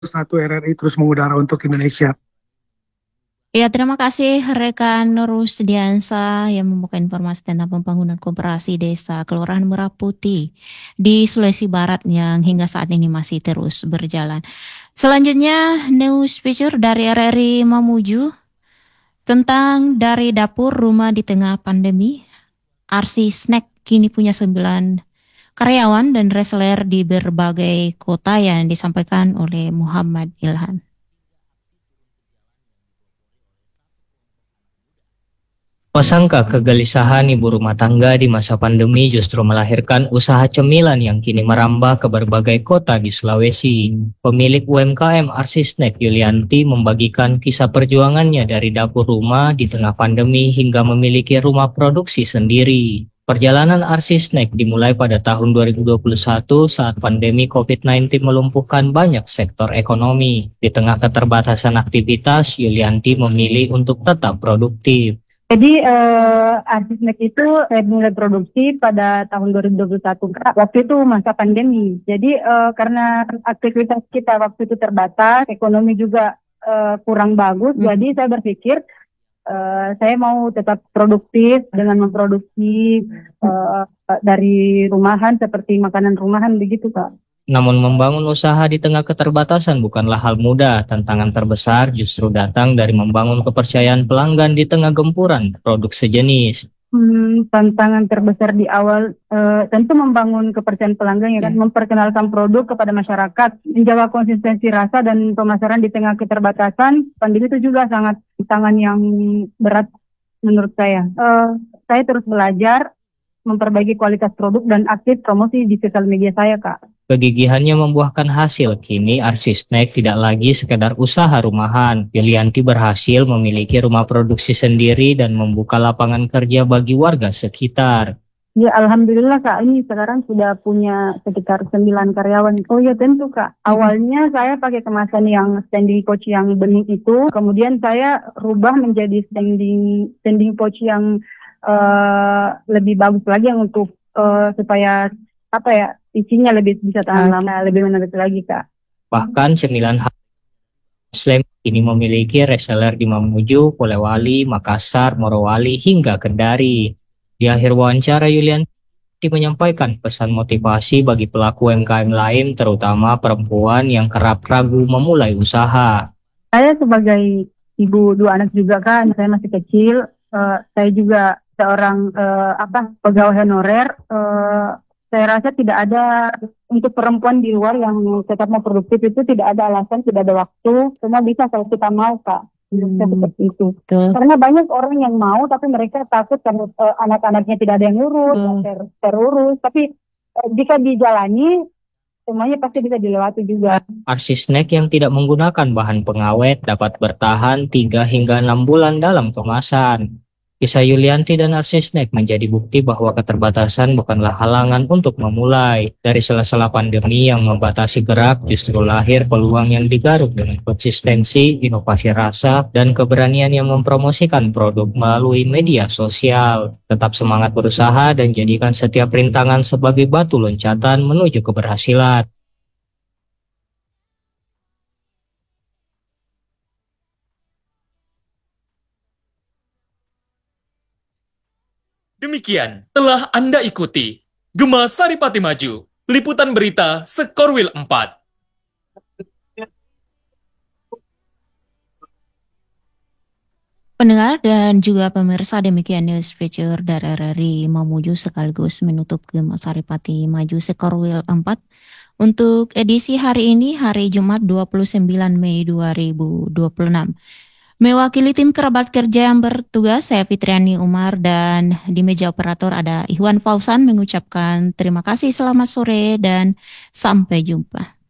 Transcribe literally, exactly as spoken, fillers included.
satu R R I terus mengudara untuk Indonesia. Ya, terima kasih rekan Rusdiansa yang membuka informasi tentang pembangunan koperasi desa Kelurahan Merah Putih di Sulawesi Barat yang hingga saat ini masih terus berjalan. Selanjutnya, news feature dari R R I Mamuju tentang dari dapur rumah di tengah pandemi. R C Snack kini punya sembilan karyawan dan reseller di berbagai kota yang disampaikan oleh Muhammad Ilhan. Pasangka kegelisahan ibu rumah tangga di masa pandemi justru melahirkan usaha cemilan yang kini merambah ke berbagai kota di Sulawesi. Pemilik U M K M R C Snack Yulianti membagikan kisah perjuangannya dari dapur rumah di tengah pandemi hingga memiliki rumah produksi sendiri. Perjalanan R C Snack dimulai pada tahun dua ribu dua puluh satu saat pandemi covid sembilan belas melumpuhkan banyak sektor ekonomi. Di tengah keterbatasan aktivitas, Yulianti memilih untuk tetap produktif. Jadi uh, Arsi Snack itu saya mulai produksi pada tahun dua ribu dua puluh satu, Kak. Waktu itu masa pandemi. Jadi uh, karena aktivitas kita waktu itu terbatas, ekonomi juga uh, kurang bagus, hmm. jadi saya berpikir uh, saya mau tetap produktif dengan memproduksi uh, dari rumahan seperti makanan rumahan begitu, Kak. Namun membangun usaha di tengah keterbatasan bukanlah hal mudah. Tantangan terbesar justru datang dari membangun kepercayaan pelanggan di tengah gempuran produk sejenis. Hmm, tantangan terbesar di awal uh, tentu membangun kepercayaan pelanggan, ya kan, hmm. memperkenalkan produk kepada masyarakat, menjaga konsistensi rasa dan pemasaran di tengah keterbatasan. Pandemi itu juga sangat tantangan yang berat menurut saya. Uh, saya terus belajar memperbaiki kualitas produk dan aktif promosi di sosial media saya, Kak. Kegigihannya membuahkan hasil. Kini R C Snack tidak lagi sekedar usaha rumahan. Yulianti berhasil memiliki rumah produksi sendiri dan membuka lapangan kerja bagi warga sekitar. Ya, alhamdulillah, Kak, ini sekarang sudah punya sekitar sembilan karyawan. Oh ya, tentu, Kak. Awalnya saya pakai kemasan yang standing pouch yang bening itu, kemudian saya rubah menjadi standing standing pouch yang uh, lebih bagus lagi yang untuk uh, supaya apa ya, isinya lebih bisa tahan hmm. lama, lebih menarik lagi, Kak. Bahkan cemilan Muslim ini memiliki reseller di Mamuju, Polewali, Makassar, Morowali, hingga Kendari. Di akhir wawancara, Yulianti menyampaikan pesan motivasi bagi pelaku U M K M lain, terutama perempuan yang kerap ragu memulai usaha. Saya sebagai ibu dua anak juga, kan, saya masih kecil, uh, saya juga seorang uh, apa pegawai honorer. Uh, Saya rasa tidak ada untuk perempuan di luar yang tetap mau produktif itu tidak ada alasan, tidak ada waktu. Semua bisa kalau kita mau, Kak. Hmm. Seperti itu. Betul. Karena banyak orang yang mau tapi mereka takut karena uh, anak-anaknya tidak ada yang ngurus, hmm. ter terurus. Tapi uh, jika dijalani, semuanya pasti bisa dilewati juga. R C Snack yang tidak menggunakan bahan pengawet dapat bertahan tiga hingga enam bulan dalam kemasan. Kisah Yulianti dan R C Snack menjadi bukti bahwa keterbatasan bukanlah halangan untuk memulai. Dari sela-sela pandemi yang membatasi gerak, justru lahir peluang yang digaruk dengan konsistensi, inovasi rasa, dan keberanian yang mempromosikan produk melalui media sosial. Tetap semangat berusaha dan jadikan setiap rintangan sebagai batu loncatan menuju keberhasilan. Demikian telah Anda ikuti Gema Saripati Maju, liputan berita Sekorwil empat. Pendengar dan juga pemirsa, demikian news feature dari R R I Mamuju sekaligus menutup Gema Saripati Maju Sekorwil empat untuk edisi hari ini, hari Jumat dua puluh sembilan Mei dua ribu dua puluh enam. Mewakili tim kerabat kerja yang bertugas, saya Fitriani Umar, dan di meja operator ada Ikhwan Fausan mengucapkan terima kasih, selamat sore, dan sampai jumpa.